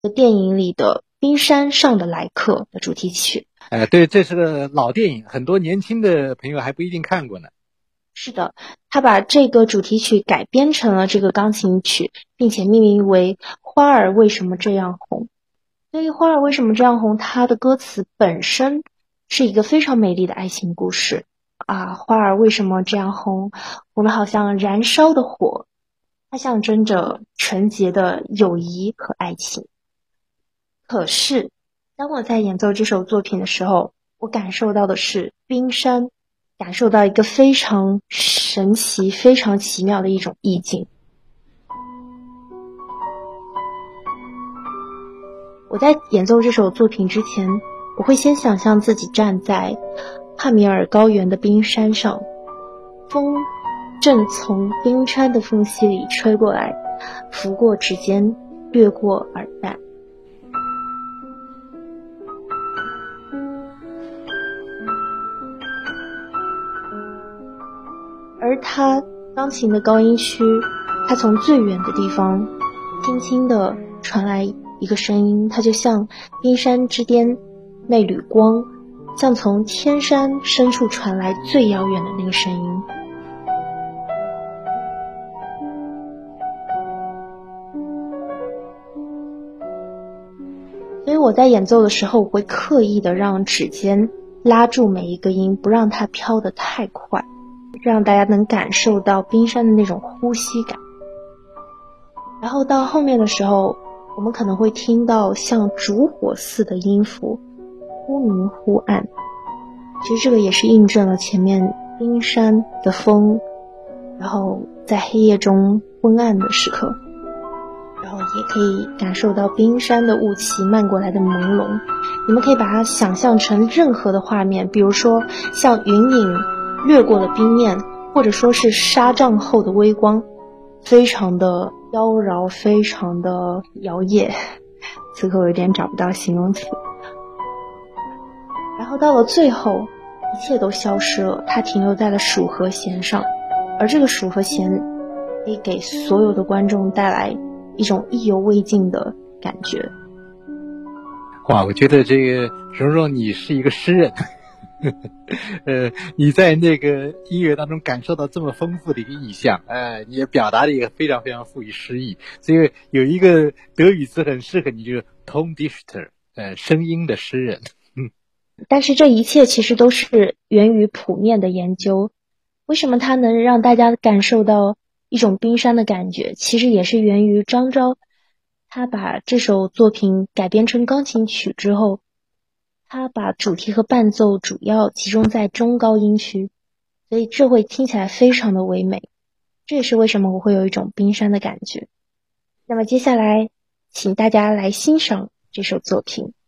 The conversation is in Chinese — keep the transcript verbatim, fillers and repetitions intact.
电影里的冰山上的来客的主题曲。 呃，对，这是个老电影，很多年轻的朋友还不一定看过呢。 是的，他把这个主题曲改编成了这个钢琴曲，并且命名为《花儿为什么这样红》。所以《花儿为什么这样红》它的歌词本身是一个非常美丽的爱情故事啊，花儿为什么这样红？红得好像燃烧的火，它象征着纯洁的友谊和爱情。可是当我在演奏这首作品的时候，我感受到的是冰山，感受到一个非常神奇非常奇妙的一种意境。我在演奏这首作品之前，我会先想象自己站在帕米尔高原的冰山上，风正从冰川的缝隙里吹过来，拂过指尖，掠过耳畔。而它钢琴的高音区，它从最远的地方轻轻地传来一个声音，它就像冰山之巅那缕光，像从天山深处传来最遥远的那个声音。所以我在演奏的时候，我会刻意的让指尖拉住每一个音，不让它飘得太快，让大家能感受到冰山的那种呼吸感。然后到后面的时候，我们可能会听到像烛火似的音符，忽明忽暗。其实这个也是印证了前面冰山的风，然后在黑夜中昏暗的时刻，然后也可以感受到冰山的雾气漫过来的朦胧。你们可以把它想象成任何的画面，比如说像云影掠过了冰面，或者说是纱帐后的微光，非常的妖娆，非常的摇曳。此刻我有点找不到形容词。然后到了最后，一切都消失了，它停留在了属和弦上，而这个属和弦可以给所有的观众带来一种意犹未尽的感觉。 哇，我觉得这个蓉蓉你是一个诗人。呃，你在那个音乐当中感受到这么丰富的一个意象，呃，你也表达了一个非常非常富于诗意，所以有一个德语词很适合你，就是 Tondichter， 呃，声音的诗人。 但是这一切其实都是源于谱面的研究。为什么它能让大家感受到一种冰山的感觉？其实也是源于张昭，他把这首作品改编成钢琴曲之后，他把主题和伴奏主要集中在中高音区，所以这会听起来非常的唯美。这也是为什么我会有一种冰山的感觉。那么接下来，请大家来欣赏这首作品。